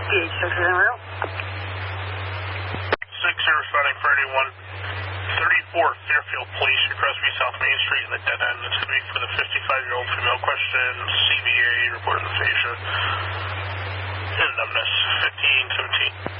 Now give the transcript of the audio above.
PH6 is en route. 6-0 responding for anyone. 34 Fairfield Police, across me South Main Street in the dead end. It's going to be for the 55-year-old female question, CBA, report of aphasia.